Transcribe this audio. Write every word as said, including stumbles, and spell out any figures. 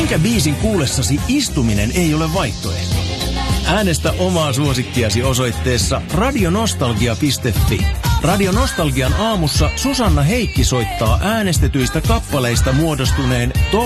Minkä biisin kuullessasi istuminen ei ole vaihtoehto? Äänestä omaa suosikkiasi osoitteessa radionostalgia piste fi. Radio Nostalgian aamussa Susanna Heikki soittaa äänestetyistä kappaleista muodostuneen top